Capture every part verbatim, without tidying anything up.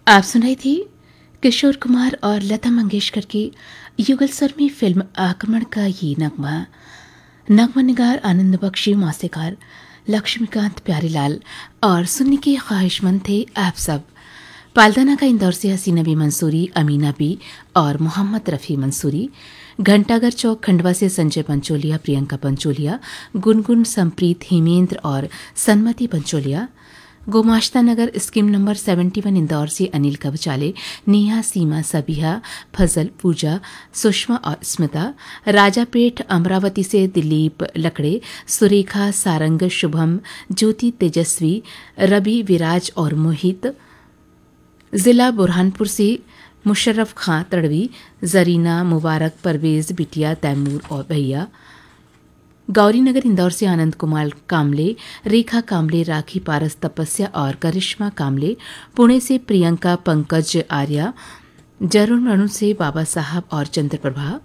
आप सुनाई थी किशोर कुमार और लता मंगेशकर की युगल स्वर में फिल्म आक्रमण का ये नगमा। नगमा निगार आनंद बख्शी, मौसीकार लक्ष्मीकांत प्यारीलाल और सुनने के ख्वाहिशमंद थे आप सब। पालदाना का इंदौर से हसीना बी मंसूरी, अमीना बी और मोहम्मद रफ़ी मंसूरी। घंटाघर चौक खंडवा से संजय पंचोलिया, प्रियंका पंचोलिया, गुनगुन, संप्रीत, हेमेंद्र और सन्मति पंचोलिया। गोमाश्ता नगर स्कीम नंबर इकहत्तर इंदौर से अनिल कबचाले, नेहा, सीमा, सबिहा, फजल, पूजा, सुषमा और स्मिता। राजापेट अमरावती से दिलीप लकड़े, सुरेखा, सारंग, शुभम, ज्योति, तेजस्वी, रवि, विराज और मोहित। जिला बुरहानपुर से मुशर्रफ खां तड़वी, जरीना, मुबारक, परवेज, बिटिया, तैमूर और भैया। गौरीनगर इंदौर से आनंद कुमार कामले, रेखा कामले, राखी, पारस, तपस्या और करिश्मा कामले। पुणे से प्रियंका, पंकज, आर्या। जरुण रणु से बाबा साहब और चंद्रप्रभा।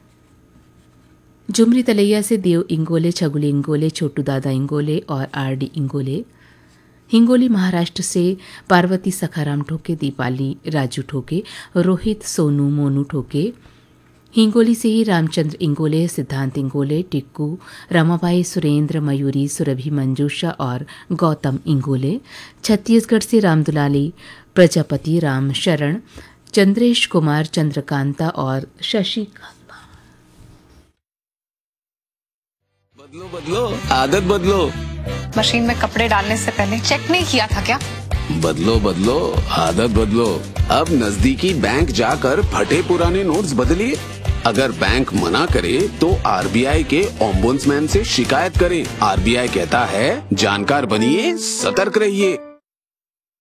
जुमरी तलैया से देव इंगोले, छगुले इंगोले, छोटू दादा इंगोले और आर डी इंगोले। हिंगोली महाराष्ट्र से पार्वती, सखाराम ठोके, दीपाली, राजू ठोके, रोहित, सोनू, मोनू ठोके। हिंगोली से ही रामचंद्र इंगोले, सिद्धांत इंगोले, टिक्कू, रमाबाई, सुरेंद्र, मयूरी, सुरभि, मंजूषा और गौतम इंगोले। छत्तीसगढ़ से रामदुलाली, प्रजापति, राम शरण, चंद्रेश कुमार, चंद्रकांता और शशि। बदलो बदलो आदत बदलो। मशीन में कपड़े डालने से पहले चेक नहीं किया था क्या? बदलो बदलो आदत बदलो। अब नजदीकी बैंक जाकर फटे पुराने नोट्स बदलिए। अगर बैंक मना करे तो आरबीआई के ओम्बुड्समैन से शिकायत करें। आरबीआई कहता है जानकार बनिए, सतर्क रहिए।